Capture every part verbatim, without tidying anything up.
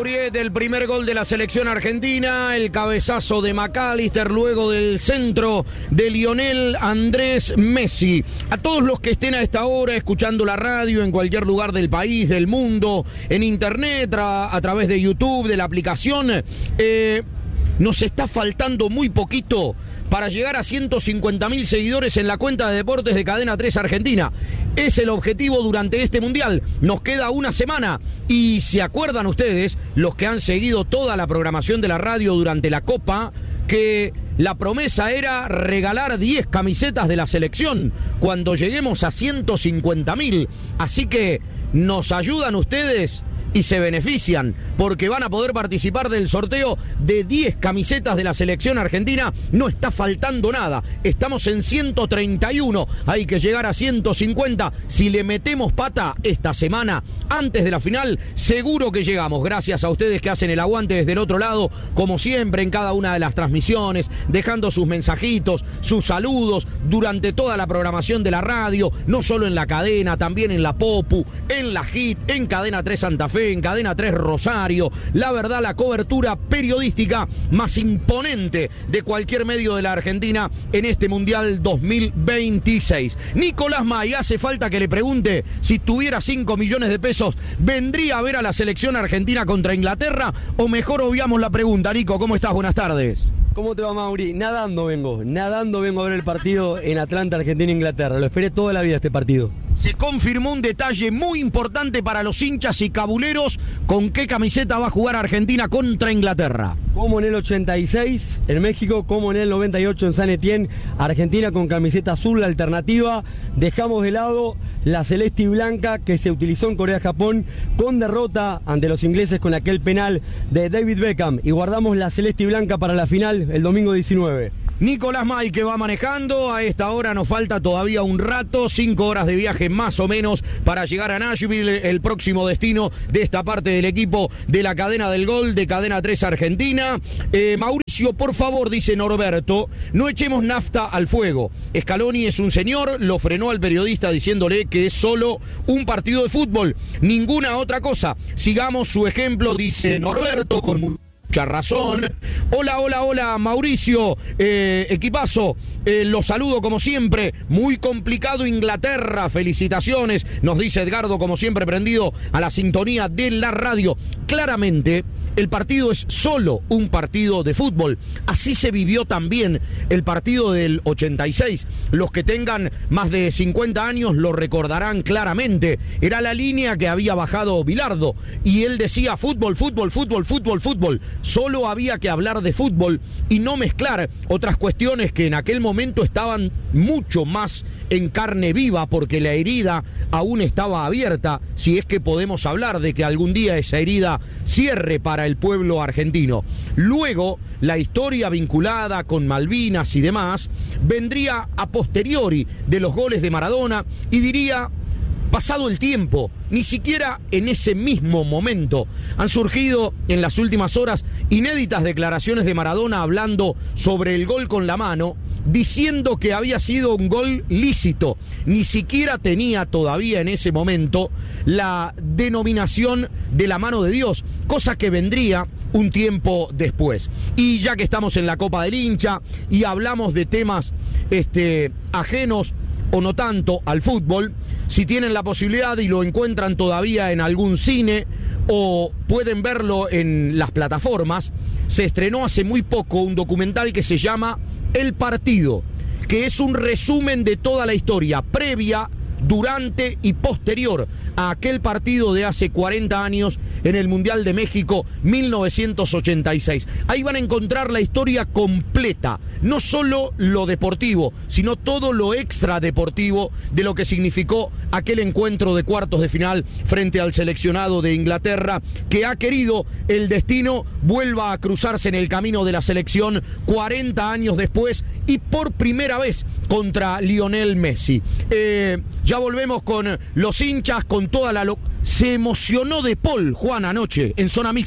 Lauriet, el primer gol de la selección argentina, el cabezazo de McAllister luego del centro de Lionel Andrés Messi. A todos los que estén a esta hora escuchando la radio en cualquier lugar del país, del mundo, en internet, a, a través de YouTube, de la aplicación, eh, nos está faltando muy poquito para llegar a ciento cincuenta mil seguidores en la cuenta de deportes de Cadena tres Argentina. Es el objetivo durante este Mundial. Nos queda una semana. Y se acuerdan ustedes, los que han seguido toda la programación de la radio durante la Copa, que la promesa era regalar diez camisetas de la selección cuando lleguemos a ciento cincuenta mil. Así que nos ayudan ustedes y se benefician, porque van a poder participar del sorteo de diez camisetas de la selección argentina. No está faltando nada, estamos en ciento treinta y uno, hay que llegar a ciento cincuenta. Si le metemos pata esta semana, antes de la final, seguro que llegamos. Gracias a ustedes que hacen el aguante desde el otro lado, como siempre en cada una de las transmisiones, dejando sus mensajitos, sus saludos, durante toda la programación de la radio, no solo en la cadena, también en la Popu, en la Hit, en Cadena tres Santa Fe, en Cadena tres Rosario. La verdad, la cobertura periodística más imponente de cualquier medio de la Argentina en este Mundial dos mil veintiséis. Nicolás May, hace falta que le pregunte si tuviera cinco millones de pesos, ¿vendría a ver a la selección argentina contra Inglaterra? O mejor obviamos la pregunta. Nico, ¿cómo estás? Buenas tardes. ¿Cómo te va, Mauri? Nadando vengo, nadando vengo a ver el partido en Atlanta, Argentina-Inglaterra. Lo esperé toda la vida este partido. Se confirmó un detalle muy importante para los hinchas y cabuleros. ¿Con qué camiseta va a jugar Argentina contra Inglaterra? Como en el ochenta y seis en México, como en el noventa y ocho en San Etienne, Argentina con camiseta azul, la alternativa. Dejamos de lado la celeste y blanca que se utilizó en Corea-Japón con derrota ante los ingleses con aquel penal de David Beckham, y guardamos la celeste y blanca para la final el domingo diecinueve. Nicolás May, que va manejando. A esta hora nos falta todavía un rato, cinco horas de viaje más o menos para llegar a Nashville, el próximo destino de esta parte del equipo de la cadena del gol de Cadena tres Argentina. Eh, Mauricio, por favor, dice Norberto, no echemos nafta al fuego. Scaloni es un señor, lo frenó al periodista diciéndole que es solo un partido de fútbol, ninguna otra cosa. Sigamos su ejemplo, dice Norberto, con mucha razón. Hola, hola, hola, Mauricio, eh, equipazo, eh, los saludo como siempre. Muy complicado Inglaterra, felicitaciones, nos dice Edgardo, como siempre prendido a la sintonía de la radio. Claramente el partido es solo un partido de fútbol. Así se vivió también el partido del ochenta y seis. Los que tengan más de cincuenta años lo recordarán claramente. Era la línea que había bajado Bilardo y él decía fútbol, fútbol, fútbol, fútbol, fútbol. Solo había que hablar de fútbol y no mezclar otras cuestiones que en aquel momento estaban mucho más en carne viva, porque la herida aún estaba abierta, si es que podemos hablar de que algún día esa herida cierre para el pueblo argentino. Luego, la historia vinculada con Malvinas y demás vendría a posteriori de los goles de Maradona, y diría, pasado el tiempo, ni siquiera en ese mismo momento, han surgido en las últimas horas inéditas declaraciones de Maradona hablando sobre el gol con la mano, diciendo que había sido un gol lícito. Ni siquiera tenía todavía en ese momento la denominación de la mano de Dios, cosa que vendría un tiempo después. Y ya que estamos en la Copa del Hincha y hablamos de temas este, ajenos o no tanto al fútbol, si tienen la posibilidad y lo encuentran todavía en algún cine o pueden verlo en las plataformas, se estrenó hace muy poco un documental que se llama El Partido, que es un resumen de toda la historia previa, durante y posterior a aquel partido de hace cuarenta años en el Mundial de México mil novecientos ochenta y seis. Ahí van a encontrar la historia completa, no solo lo deportivo, sino todo lo extradeportivo de lo que significó aquel encuentro de cuartos de final frente al seleccionado de Inglaterra, que ha querido el destino vuelva a cruzarse en el camino de la selección cuarenta años después y por primera vez contra Lionel Messi. Eh, ya volvemos con los hinchas, con toda la... Lo... Se emocionó De Paul, Juan, anoche en zona mixta.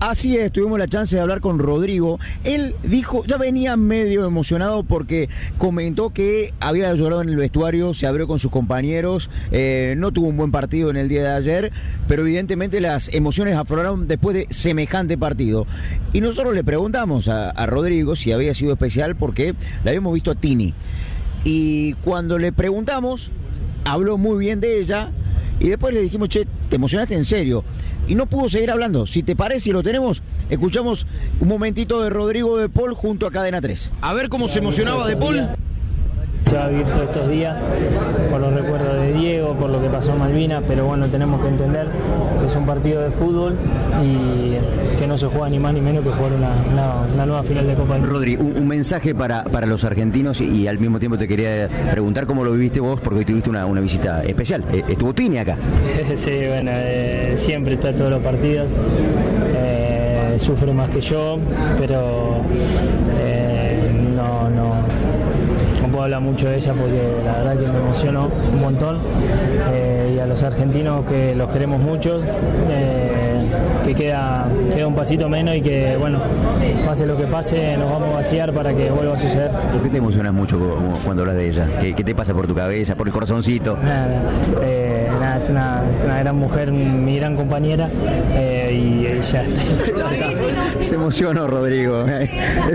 Así es, tuvimos la chance de hablar con Rodrigo. Él dijo, ya venía medio emocionado porque comentó que había llorado en el vestuario, se abrió con sus compañeros, eh, no tuvo un buen partido en el día de ayer, pero evidentemente las emociones afloraron después de semejante partido. Y nosotros le preguntamos a, a Rodrigo si había sido especial porque le habíamos visto a Tini. Y cuando le preguntamos, habló muy bien de ella y después le dijimos, che, ¿te emocionaste en serio? Y no pudo seguir hablando. Si te parece, y lo tenemos, escuchamos un momentito de Rodrigo de Paul junto a Cadena tres. A ver cómo se emocionaba de Paul. Se va a vivir todos estos días por los recuerdos de Diego, por lo que pasó en Malvinas, pero bueno, tenemos que entender que es un partido de fútbol y que no se juega ni más ni menos que jugar una, una, una nueva final de Copa del Mundo. Rodri, un, un mensaje para, para los argentinos y, y al mismo tiempo te quería preguntar cómo lo viviste vos, porque hoy tuviste una, una visita especial. Estuvo Tini acá. Sí, bueno, eh, siempre está en todos los partidos. Eh, sufre más que yo, pero eh, no, no. No puedo hablar mucho de ella porque la verdad que me emocionó un montón, eh, y a los argentinos que los queremos mucho, eh, que queda, queda un pasito menos y que bueno, pase lo que pase, nos vamos a vaciar para que vuelva a suceder. ¿Por qué te emocionas mucho cuando hablas de ella? ¿Qué, qué te pasa por tu cabeza, por el corazoncito? Nada, eh, nada es, una, es una gran mujer, mi gran compañera, eh, y ella se emocionó Rodrigo. Es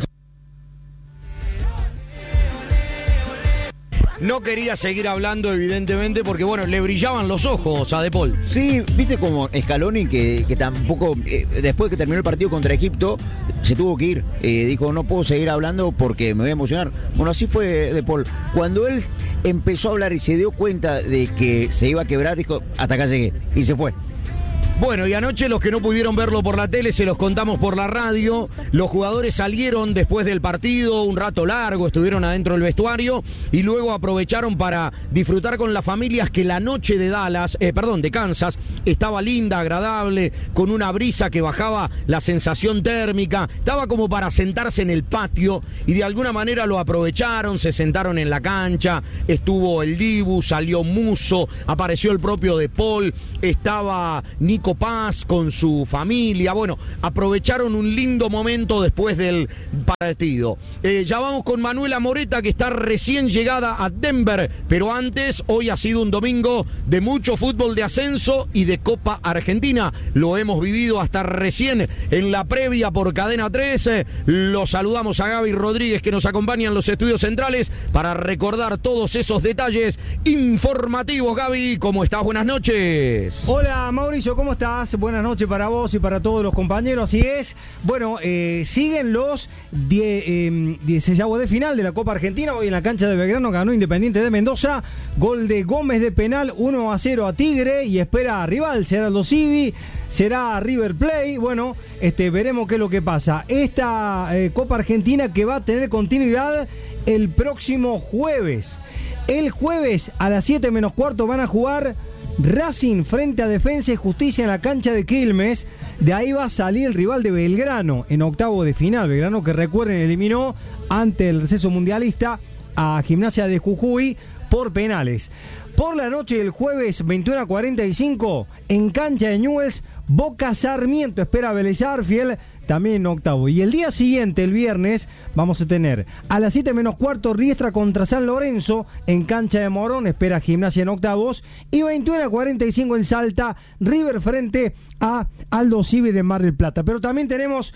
No quería seguir hablando, evidentemente, porque, bueno, le brillaban los ojos a De Paul. Sí, viste como Scaloni, que, que tampoco, eh, después que terminó el partido contra Egipto, se tuvo que ir. Eh, dijo, no puedo seguir hablando porque me voy a emocionar. Bueno, así fue De Paul. Cuando él empezó a hablar y se dio cuenta de que se iba a quebrar, dijo, hasta acá llegué. Y se fue. Bueno, y anoche los que no pudieron verlo por la tele se los contamos por la radio. Los jugadores salieron después del partido, un rato largo, estuvieron adentro del vestuario y luego aprovecharon para disfrutar con las familias, que la noche de Dallas, eh, perdón, de Kansas, estaba linda, agradable, con una brisa que bajaba la sensación térmica. Estaba como para sentarse en el patio y de alguna manera lo aprovecharon, se sentaron en la cancha, estuvo el Dibu, salió Musso, apareció el propio De Paul, estaba Nico Paz con su familia. Bueno, aprovecharon un lindo momento después del partido. Eh, ya vamos con Manuela Moreta, que está recién llegada a Denver, pero antes, hoy ha sido un domingo de mucho fútbol de ascenso y de Copa Argentina. Lo hemos vivido hasta recién en la previa por Cadena tres. Los saludamos a Gaby Rodríguez, que nos acompaña en los estudios centrales para recordar todos esos detalles informativos. Gaby, ¿cómo estás? Buenas noches. Hola Mauricio, ¿cómo estás? Buenas noches para vos y para todos los compañeros. Así es. Bueno, eh, siguen los dieciséisavos de final de la Copa Argentina. Hoy en la cancha de Belgrano ganó Independiente de Mendoza. Gol de Gómez de penal, uno a cero a Tigre, y espera a rival. Será Aldo Civi, será River Plate. Bueno, este, veremos qué es lo que pasa. Esta eh, Copa Argentina que va a tener continuidad el próximo jueves. El jueves a las siete menos cuarto van a jugar Racing frente a Defensa y Justicia en la cancha de Quilmes. De ahí va a salir el rival de Belgrano en octavo de final. Belgrano, que recuerden, eliminó ante el receso mundialista a Gimnasia de Jujuy por penales. Por la noche del jueves veintiuno a cuarenta y cinco en cancha de Newell's, Boca Sarmiento espera a Vélez Arfiel, también en octavo. Y el día siguiente, el viernes, vamos a tener a las siete menos cuarto Riestra contra San Lorenzo en cancha de Morón, espera Gimnasia en octavos. Y veintiuno a cuarenta y cinco en Salta, River frente a Aldo Civi de Mar del Plata. Pero también tenemos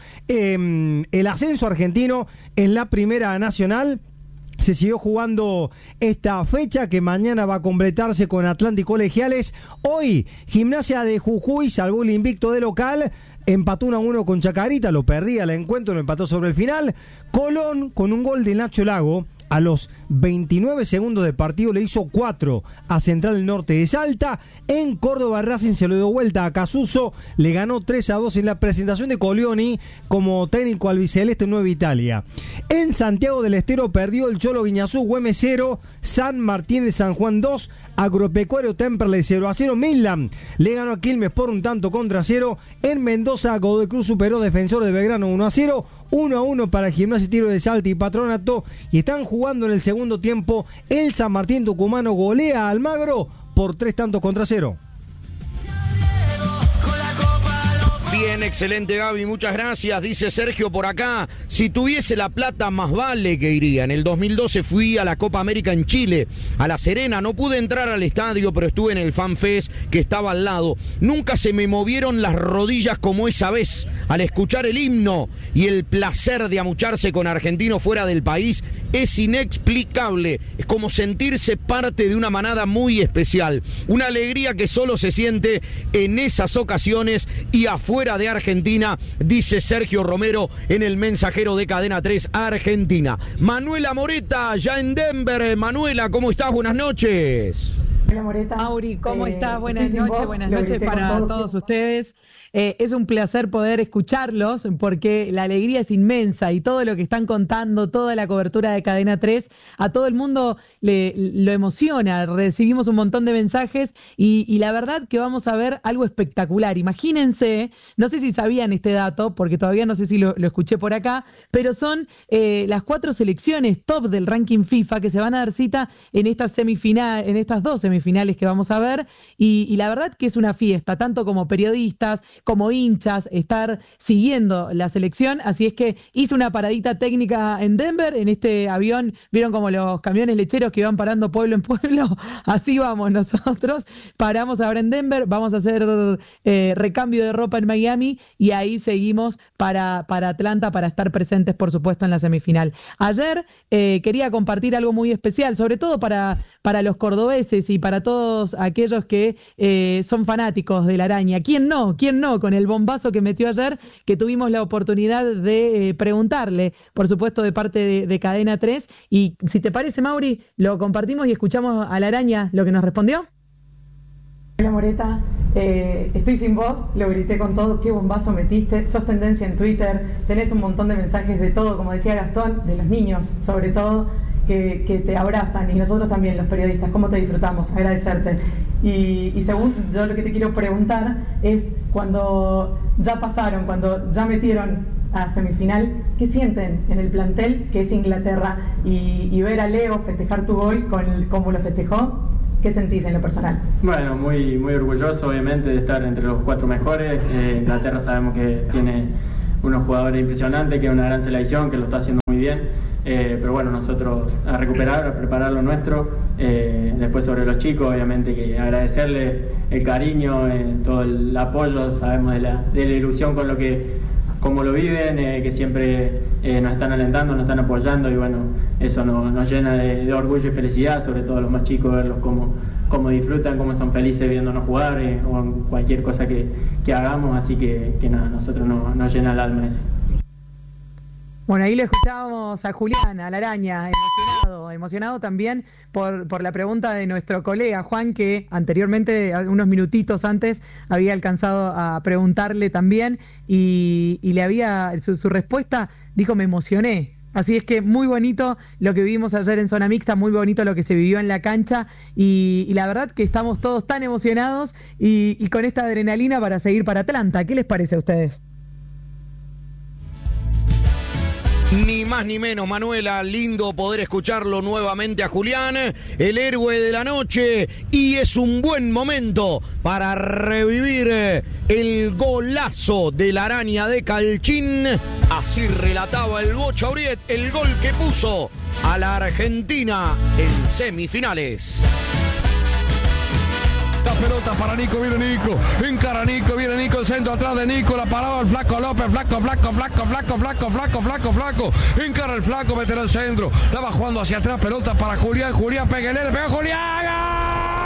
eh, el ascenso argentino en la Primera Nacional. Se siguió jugando esta fecha, que mañana va a completarse con Atlántico Colegiales. Hoy, Gimnasia de Jujuy salvó el invicto de local, empató uno a uno con Chacarita, lo perdía el encuentro, lo empató sobre el final. Colón, con un gol de Nacho Lago, a los veintinueve segundos de partido le hizo cuatro a Central Norte de Salta. En Córdoba, Racing se lo dio vuelta a Casuso, le ganó tres a dos en la presentación de Colioni como técnico albiceleste Nueva Italia. En Santiago del Estero perdió el Cholo Guiñazú, Güemes cero, San Martín de San Juan dos, Agropecuario Temperley cero a cero. Midland le ganó a Quilmes por un tanto contra cero. En Mendoza, Godoy Cruz superó Defensor de Belgrano uno a cero. uno a uno para Gimnasia y Tiro de Salta y Patronato. Y están jugando en el segundo tiempo. El San Martín tucumano golea a Almagro por tres tantos contra cero. Bien, excelente Gaby, muchas gracias. Dice Sergio por acá, si tuviese la plata más vale que iría. En el dos mil doce fui a la Copa América en Chile, a La Serena. No pude entrar al estadio, pero estuve en el Fan Fest que estaba al lado. Nunca se me movieron las rodillas como esa vez. Al escuchar el himno y el placer de amucharse con argentinos fuera del país es inexplicable. Es como sentirse parte de una manada muy especial. Una alegría que solo se siente en esas ocasiones y afuera de Argentina, dice Sergio Romero en el mensajero de Cadena tres Argentina. Manuela Moreta, ya en Denver. Manuela, ¿cómo estás? Buenas noches. Hola Moreta. Mauri, ¿cómo eh, estás? Buenas noches, vos, buenas noches para todos, todos ustedes. Eh, es un placer poder escucharlos porque la alegría es inmensa y todo lo que están contando, toda la cobertura de Cadena tres, a todo el mundo le, lo emociona. Recibimos un montón de mensajes y, y la verdad que vamos a ver algo espectacular. Imagínense, no sé si sabían este dato, porque todavía no sé si lo, lo escuché por acá, pero son eh, las cuatro selecciones top del ranking FIFA que se van a dar cita en estas semifinales, en estas dos semifinales que vamos a ver y, y la verdad que es una fiesta, tanto como periodistas, como hinchas, estar siguiendo la selección, así es que hice una paradita técnica en Denver, en este avión, vieron como los camiones lecheros que iban parando pueblo en pueblo, así vamos nosotros, paramos ahora en Denver, vamos a hacer eh, recambio de ropa en Miami y ahí seguimos para, para Atlanta para estar presentes por supuesto en la semifinal. Ayer eh, quería compartir algo muy especial, sobre todo para, para los cordobeses y para todos aquellos que eh, son fanáticos de la araña. ¿Quién no? ¿Quién no? Con el bombazo que metió ayer, que tuvimos la oportunidad de eh, preguntarle, por supuesto de parte de, de Cadena tres, y si te parece, Mauri, lo compartimos y escuchamos a la araña lo que nos respondió. Hola Moreta, eh, estoy sin voz, lo grité con todo, qué bombazo metiste, sos tendencia en Twitter, tenés un montón de mensajes de todo, como decía Gastón, de los niños sobre todo, que, que te abrazan y nosotros también los periodistas, cómo te disfrutamos, agradecerte. Y, y según yo lo que te quiero preguntar es cuando ya pasaron, cuando ya metieron a semifinal, ¿qué sienten en el plantel que es Inglaterra? Y, y ver a Leo festejar tu gol con cómo lo festejó, ¿qué sentís en lo personal? Bueno, muy, muy orgulloso obviamente de estar entre los cuatro mejores. eh, Inglaterra sabemos que tiene unos jugadores impresionantes, que es una gran selección, que lo está haciendo muy bien. Eh, pero bueno, nosotros a recuperar, a preparar lo nuestro. Eh, después sobre los chicos, obviamente que agradecerles el cariño, eh, todo el apoyo, sabemos de la, de la ilusión con lo que, cómo lo viven, eh, que siempre eh, nos están alentando, nos están apoyando y bueno, eso nos, nos llena de, de orgullo y felicidad, sobre todo los más chicos, verlos cómo, cómo disfrutan, cómo son felices viéndonos jugar eh, o en cualquier cosa que, que hagamos, así que, que nada, nosotros no, nos llena el alma eso. Bueno, ahí lo escuchábamos a Julián, a la araña, emocionado, emocionado también por, por la pregunta de nuestro colega Juan, que anteriormente, unos minutitos antes, había alcanzado a preguntarle también y, y le había, su, su respuesta dijo, me emocioné. Así es que muy bonito lo que vivimos ayer en zona mixta, muy bonito lo que se vivió en la cancha y, y la verdad que estamos todos tan emocionados y, y con esta adrenalina para seguir para Atlanta. ¿Qué les parece a ustedes? Ni más ni menos, Manuela, lindo poder escucharlo nuevamente a Julián, el héroe de la noche, y es un buen momento para revivir el golazo de la araña de Calchín. Así relataba el Bocha Uriet, el gol que puso a la Argentina en semifinales. La pelota para Nico, viene Nico, encara Nico, viene Nico, el centro atrás de Nico, la paraba el Flaco López, flaco, flaco, flaco, flaco, flaco, flaco, flaco, flaco, encara el Flaco, meterá el centro, la va jugando hacia atrás, pelota para Julián, Julián, pégale, le pega Julián, ¡gol!